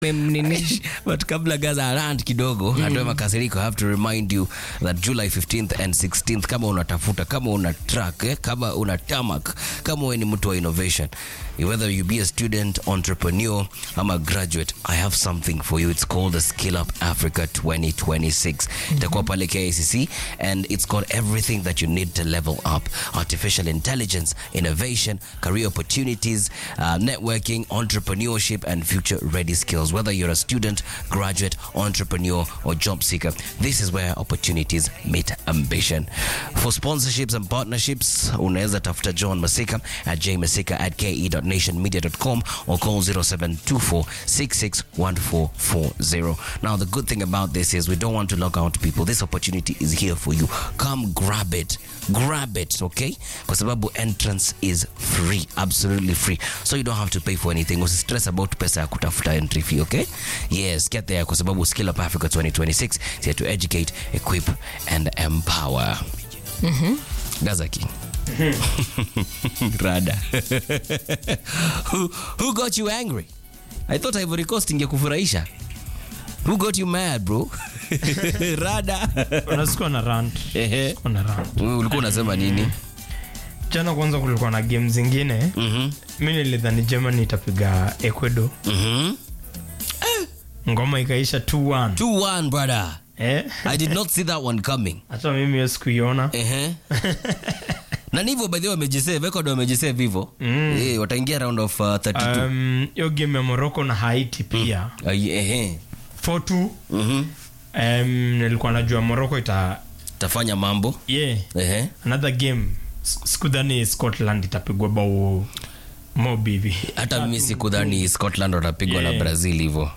But kabla gaza rant kidogo atoe makasiriko, I have to remind you that July 15th and 16th, kama unatafuta, kama una track, kama una tamak, kama wewe ni mtu wa innovation, whether you be a student, entrepreneur, I'm a graduate, I have something for you. It's called the Skill Up Africa 2026. Itakuwa pale KICC, and it's got everything that you need to level up: artificial intelligence, innovation, career opportunities, networking, entrepreneurship, and future-ready skills. Whether you're a student, graduate, entrepreneur, or job seeker, this is where opportunities meet ambition. For sponsorships and partnerships, unaweza tafuta John Masika at jmasika@ke.nationmedia.com or call 0724661440. Now, the good thing about this is we don't want to lock out people. This opportunity is here for you. Come grab it. Grab it, okay? Kwa sababu entrance is free, absolutely free. So you don't have to pay for anything. Usistress about pesa ya kutafuta entry fee, okay? Yes, get there kwa sababu Skill Up Africa 2026 is here to educate, equip, and empower. Gazaki. Rada. Who got you angry? I thought Ivory Coast ingekufurahisha. Who got you mad, bro? Rada. Unasikuwa na rant. Ulikuwa unasema nini? Jana kwanza kulikuwa na game zingine. Mimi nilidhani Germany itapiga Ecuador. Ngoma ikaisha 2-1. 2-1, brother. I did not see that one coming. Hata mimi sikuiona. Na hivyo by the way wamejisave, Ecuador wamejisave hivyo. Wataingia round of 32. Hiyo game ya Morocco na Haiti pia. 4-2. Nilikuwa najua Morocco itafanya mambo. Another game sikudhani Scotland itapigwa bao mob hivi. Hata mimi sikudhani Scotland watapigwa na Brazil hivyo.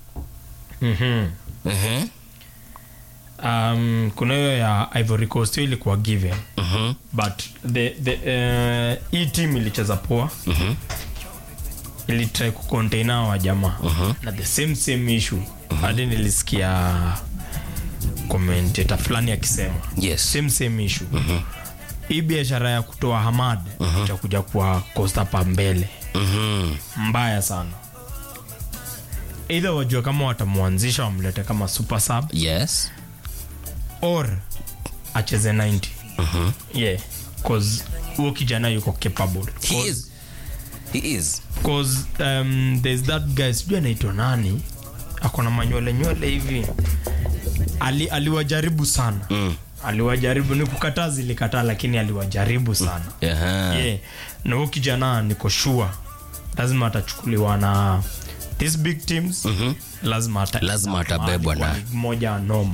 Kuna hiyo ya Ivory Coast ilikuwa given. But hii team ilicheza poa. Ilitry kucontain wa jamaa. Na the same issue. Hadi nilisikia commentator fulani akisema same issue. Hii biashara ya kutoa Hamad itakuja kwa Costa pa mbele. Mbaya sana. Either wajua kama watamuanzisha wamlete kama super sub. Yes. Or acheze 90. Cause huo kijana yuko capable. He is. Cause there's that guy, sijui anaitwa nani, akona manywele hivi. Aliwajaribu sana. Aliwajaribu, ni kukataa zilikataa, lakini aliwajaribu sana. Na huo kijana niko sure lazima atachukuliwa na these big teams. Lazima atabebwa na moja noma.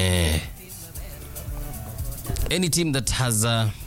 Any team that has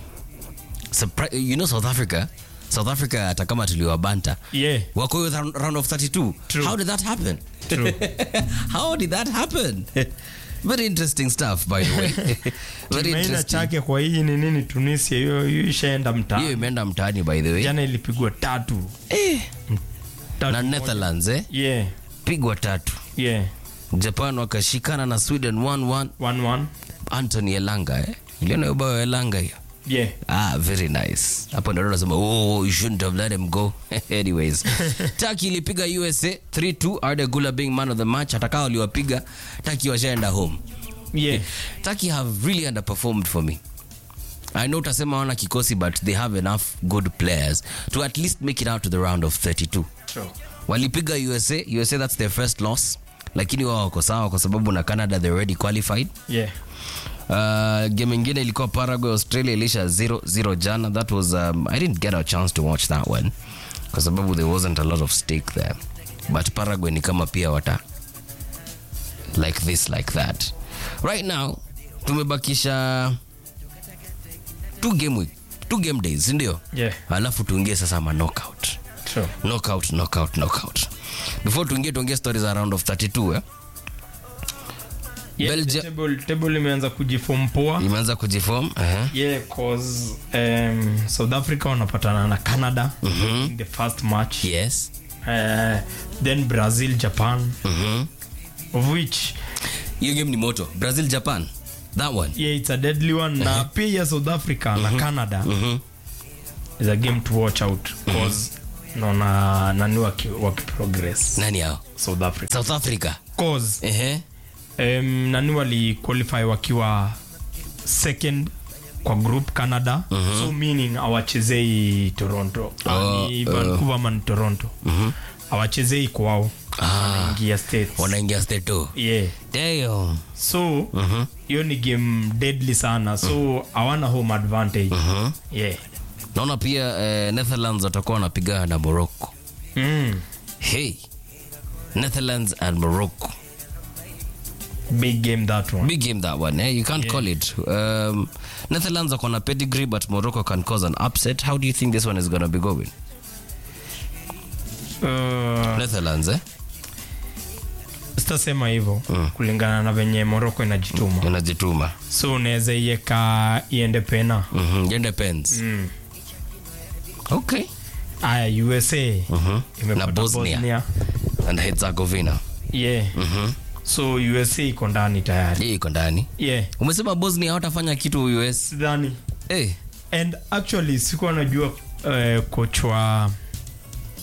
South Africa hata kama tuliwabanta. Wako with round of 32. True. How did that happen? True. How did that happen? Very interesting stuff, by the way. Very interesting. Chake kwa hii ni nini Tunisia hiyo ishaenda mtaani. Hiyo imeenda mtaani, by the way. Jana ilipigwa 3. Na Netherlands pigwa 3. Japan wakashikana na Sweden 1-1. Anthony Elanga Iliona hiyo bao Elanga hiyo. Very nice. Hapo ndio nasema you shouldn't have let him go. Anyways, Turkey ilipiga USA 3-2. Arda Güler being man of the match. Atakao waliwapiga Turkey washaenda home. Turkey have really underperformed for me. I know utasema wana kikosi, but they have enough good players to at least make it out to the round of 32. Walipiga USA, that's their first loss. Lakini wao wako sawa kwa sababu na Canada they already qualified. Game ingine ilikuwa Paraguay Australia, ilisha 0-0 jana. That was I didn't get a chance to watch that one kwa sababu there wasn't a lot of stake there, but Paraguay ni kama pia wata like this like that. Right now tumebakisha 2 game days, ndio? Alafu tuingie sasa ma knockout. Knockout. Before tuingie stories around of 32 table imeanza kujiform poa. Cause South Africa wanapatana na Canada in the first match. Then Brazil Japan. Of which hiyo game ni moto. Brazil Japan, that one. It's a deadly one. Na pia South Africa na Canada is a game to watch out, cause naona nani waki progress. Nani hao? South Africa. Cause nani wali qualify wakiwa second kwa group Canada. So meaning awachezei Toronto. Ni Vancouver man Toronto. Awachezei kwao. Wanaingia state too. Yeah. Damn. So hiyo ni game deadly sana. So hawana home advantage. Yeah. Naona pia Netherlands watakuwa wanapigana na Morocco. Hey. Netherlands and Morocco. Big game that one. You can't call it. Netherlands are on a pedigree, but Morocco can cause an upset. How do you think this one is going to be going? Netherlands, Sitasema hivyo kulingana na venye Morocco inajituma. So unaweza iweka iende pena. Iende pens. Okay. USA. Na Bosnia and Herzegovina. Yeah. So USA iko ndani tayari. Yeah, iko ndani. Yeah. Umesema Bosnia hawatafanya kitu US? Ndani. And actually sikuwa najua coach wa